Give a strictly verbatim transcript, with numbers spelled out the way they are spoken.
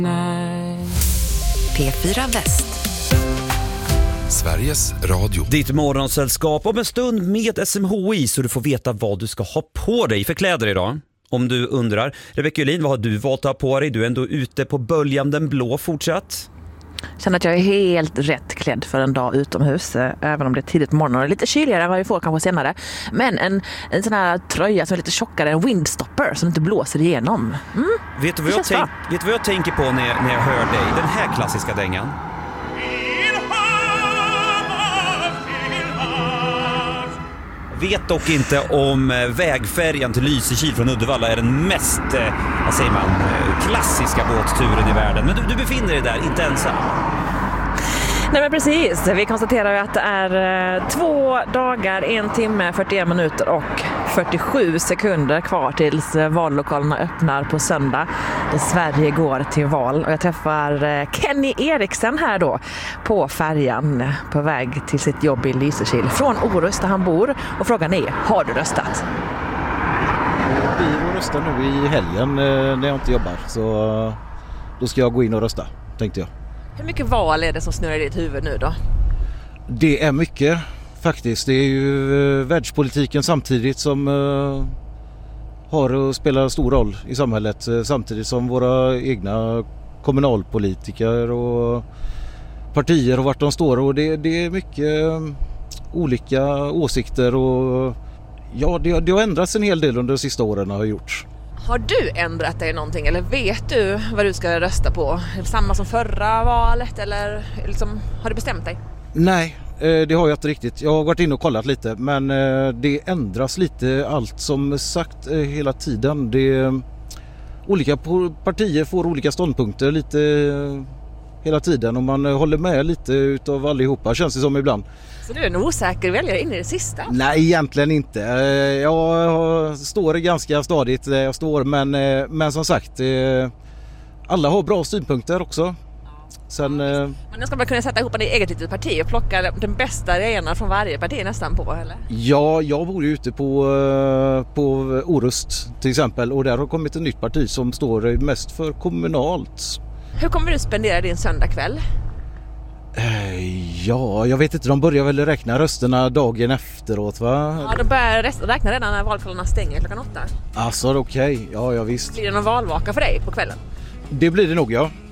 P fyra Väst. Sveriges Radio. Ditt morgonsällskap om en stund med S M H I, så du får veta vad du ska ha på dig för kläder idag. Om du undrar. Rebecka Julin, vad har du valt att ha på dig? Du är ändå ute på böljan den blå fortsatt. Känner att jag är helt rätt klädd för en dag utomhus, även om det är tidigt på morgonen och lite kyligare än vad vi får kanske senare. Men en, en sån här tröja som är lite tjockare, en windstopper som inte blåser igenom. Mm, vet, du vad jag tänk, vet du vad jag tänker på när, när jag hör dig? Den här klassiska dängan. Vet dock inte om vägfärjan till Lysekil från Uddevalla är den mest, vad säger man, klassiska båtturen i världen. Men du, du befinner dig där, inte ensam. Nej men precis, vi konstaterar ju att det är två dagar, en timme, fyrtioen minuter och fyrtiosju sekunder kvar tills vallokalerna öppnar på söndag. Där Sverige går till val. Och jag träffar Kenny Eriksen här då på färjan på väg till sitt jobb i Lysekil från Orust där han bor. Och frågan är, har du röstat? Jag blir och röstar nu i helgen när jag inte jobbar. Så då ska jag gå in och rösta, tänkte jag. Hur mycket val är det som snurrar i ditt huvud nu då? Det är mycket faktiskt. Det är ju eh, världspolitiken samtidigt som eh, har och spelar stor roll i samhället. Eh, samtidigt som våra egna kommunalpolitiker och partier och vart de står. Och det, det är mycket eh, olika åsikter och ja, det, det har ändrats en hel del under de sista åren har gjorts. Har du ändrat dig någonting eller vet du vad du ska rösta på? Är det samma som förra valet eller liksom, har du bestämt dig? Nej, det har jag inte riktigt. Jag har varit inne och kollat lite men det ändras lite allt som sagt hela tiden. Det, olika partier får olika ståndpunkter lite hela tiden och man håller med lite utav allihopa, känns det som ibland. Så du är en osäker väljare in i det sista? Nej, egentligen inte. Jag står ganska stadigt där jag står, men, men som sagt, alla har bra synpunkter också. Sen, men nu ska man kunna sätta ihop en eget litet parti och plocka den bästa grejerna från varje parti nästan på, eller? Ja, jag bor ju ute på, på Orust till exempel och där har kommit ett nytt parti som står mest för kommunalt. Hur kommer du spendera din söndagkväll? Ja, jag vet inte. De börjar väl räkna rösterna dagen efteråt, va? Ja, de börjar räkna redan när valkvällarna stänger klockan åtta. Alltså, okej. Okay. Ja, ja, visst. Blir det någon valvaka för dig på kvällen? Det blir det nog, ja.